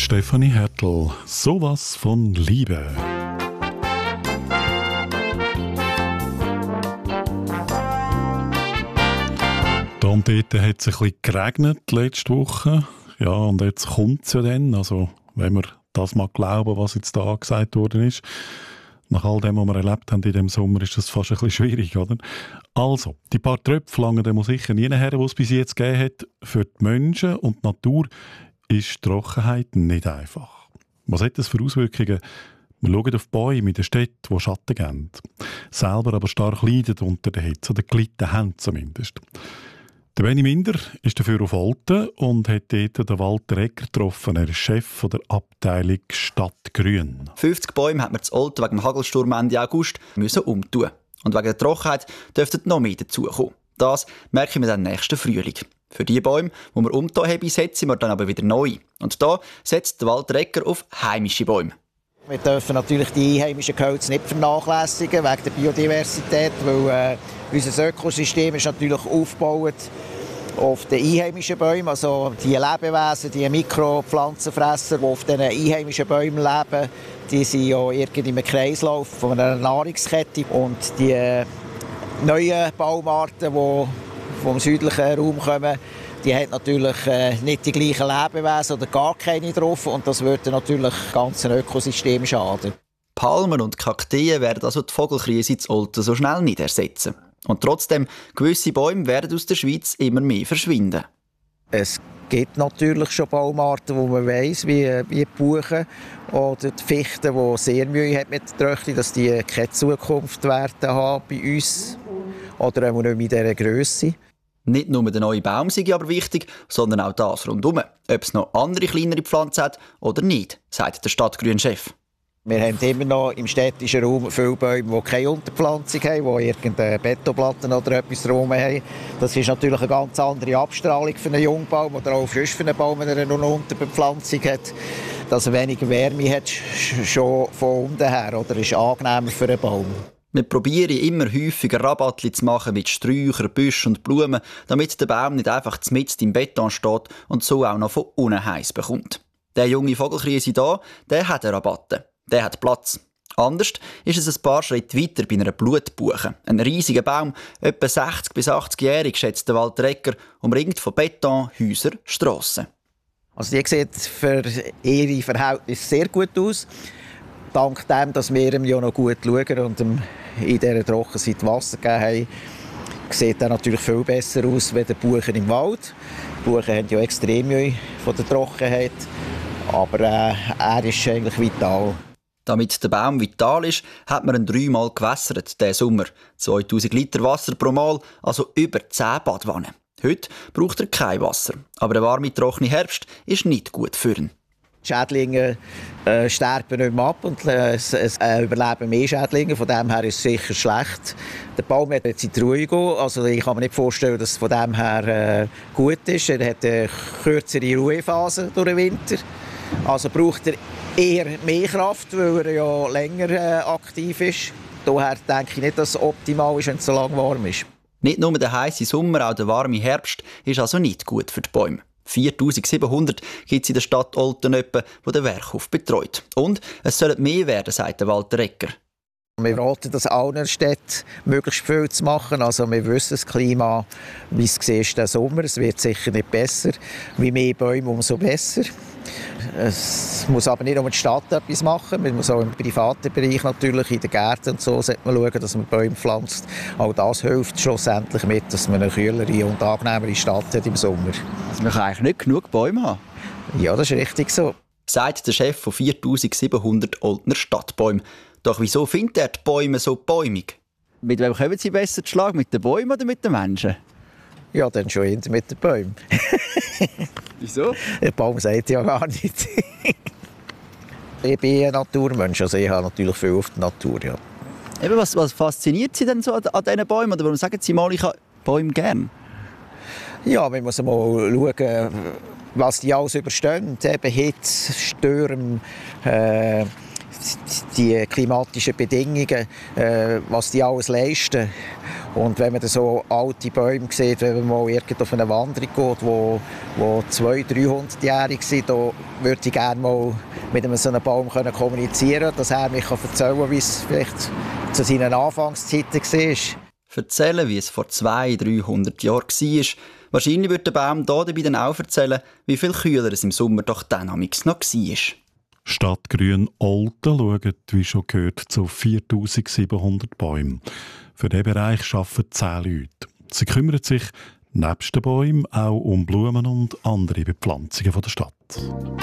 Stefanie Hertel. Sowas von Liebe. Da und dort hat es ein bisschen geregnet letzte Woche. Ja, und jetzt kommt es ja dann. Also, wenn wir das mal glauben, was jetzt da angesagt worden ist. Nach all dem, was wir erlebt haben in diesem Sommer, ist das fast ein bisschen schwierig, oder? Also, die paar Tröpfe langen dem sicher nie her, die es bis jetzt gegeben hat. Für die Menschen und die Natur ist die Trockenheit nicht einfach. Was hat das für Auswirkungen? Wir schauen auf Bäume in den Städten, die Schatten geben. Selber aber stark leiden unter der Hitze, oder gelitten haben zumindest. Der Benny Minder ist dafür auf Olten und hat dort den Walter Egger getroffen. Er ist Chef der Abteilung Stadtgrün. 50 Bäume hat man zu Olten wegen dem Hagelsturm Ende August umtun. Und wegen der Trockenheit dürften noch mehr dazukommen. Das merken wir dann nächsten Frühling. Für die Bäume, die wir umgetan haben, setzen wir dann aber wieder neu. Und da setzt der Walter Egger auf heimische Bäume. Wir dürfen natürlich die einheimischen Gehölze nicht vernachlässigen, wegen der Biodiversität, weil unser Ökosystem ist natürlich aufgebaut auf den einheimischen Bäumen, also die Lebewesen, die Mikropflanzenfresser, die auf diesen einheimischen Bäumen leben, die sind ja irgendwie im Kreislauf von einer Nahrungskette. Und die neuen Baumarten, die vom südlichen Raum kommen, die haben natürlich nicht die gleichen Lebewesen oder gar keine drauf und das würde natürlich ganzen Ökosystem schaden. Palmen und Kakteen werden also die Vogelkrise in Olten so schnell nicht ersetzen. Und trotzdem, gewisse Bäume werden aus der Schweiz immer mehr verschwinden. Es gibt natürlich schon Baumarten, wo man weiss, wie die Buchen oder die Fichte, die sehr Mühe hat mit der Tröchtung, dass die keine Zukunft werden haben bei uns oder auch nicht mit dieser Grösse. Nicht nur der neue Baum sei aber wichtig, sondern auch das rundherum. Ob es noch andere kleinere Pflanzen hat oder nicht, sagt der Stadtgrün-Chef. Wir haben immer noch im städtischen Raum viele Bäume, die keine Unterpflanzung haben, die irgendeine Betonplatten oder etwas drum haben. Das ist natürlich eine ganz andere Abstrahlung für einen Jungbaum oder auch für einen Baum, wenn er noch eine Unterbepflanzung hat. Dass er weniger Wärme hat, schon von unten her, oder ist angenehmer für einen Baum. Wir probieren immer häufiger Rabattli zu machen mit Sträuchern, Büschen und Blumen, damit der Baum nicht einfach mitten im Beton steht und so auch noch von unten heiß bekommt. Der junge Vogelkrise hier, der hat eine Rabatte. Der hat Platz. Anders ist es ein paar Schritte weiter bei einer Blutbuche. Ein riesiger Baum, etwa 60 bis 80-jährig, schätzt der Walter Egger, umringt von Beton, Häusern, Strassen. Also die sieht für ihre Verhältnisse sehr gut aus. Dank dem, dass wir ihm ja noch gut schauen und ihm in dieser Trockenzeit Wasser gegeben haben, sieht er natürlich viel besser aus als die Buchen im Wald. Die Buchen haben ja extrem Mühe von der Trockenheit, aber er ist eigentlich vital. Damit der Baum vital ist, hat man ihn 3-mal gewässert diesen Sommer. 2000 Liter Wasser pro Mal, also über 10 Badwannen. Heute braucht er kein Wasser. Aber der warme, trockene Herbst ist nicht gut für ihn. Die Schädlinge sterben nicht mehr ab und es überleben mehr Schädlinge. Von dem her ist es sicher schlecht. Der Baum hat jetzt in die Ruhe gehen. Also ich kann mir nicht vorstellen, dass es von dem her gut ist. Er hat eine kürzere Ruhephase durch den Winter. Also braucht er eher mehr Kraft, weil er ja länger aktiv ist. Daher denke ich nicht, dass es optimal ist, wenn es so lange warm ist. Nicht nur der heisse Sommer, auch der warme Herbst ist also nicht gut für die Bäume. 4700 gibt es in der Stadt Olten, die den Werkhof betreut. Und es sollen mehr werden, sagt der Walter Egger. Wir raten das allen Städten, möglichst viel zu machen. Also wir wissen das Klima, wie es ist, der Sommer. Es wird sicher nicht besser. Wie mehr Bäume, umso besser. Es muss aber nicht um die Stadt etwas machen. Man muss auch im privaten Bereich natürlich, in den Gärten und so, sollte man schauen, dass man Bäume pflanzt. Auch das hilft schlussendlich mit, dass man eine kühlere und angenehmere Stadt hat im Sommer. Also man kann eigentlich nicht genug Bäume haben. Ja, das ist richtig so. Sagt der Chef von 4700 Oltener Stadtbäumen. Doch wieso findet er die Bäume so bäumig? Mit wem kommen Sie besser zu Schlag? Mit den Bäumen oder mit den Menschen? Ja, dann schon eher mit den Bäumen. Wieso? Der Baum sagt ja gar nichts. Ich bin ein Naturmensch, also ich habe natürlich viel auf die Natur. Ja. Eben, was fasziniert Sie denn so an diesen Bäumen? Oder warum sagen Sie mal, ich habe Bäume gern? Ja, man muss mal schauen, was die alles überstehen. Eben Hitze, Stürme, die klimatischen Bedingungen, was die alles leisten. Und wenn man so alte Bäume sieht, wenn man mal auf eine Wanderung geht, die 200-300-jährig sind, da würde ich gerne mal mit so einem Baum kommunizieren, dass er mich erzählen kann, wie es vielleicht zu seinen Anfangszeiten war. Erzählen, wie es vor 200-300 Jahren war. Wahrscheinlich wird der Baum dabei dann auch erzählen, wie viel kühler es im Sommer doch dann noch war. Stadtgrün Olten schaut, wie schon gehört, zu 4700 Bäumen. Für diesen Bereich arbeiten 10 Leute. Sie kümmern sich nebst den Bäumen auch um Blumen und andere Bepflanzungen der Stadt.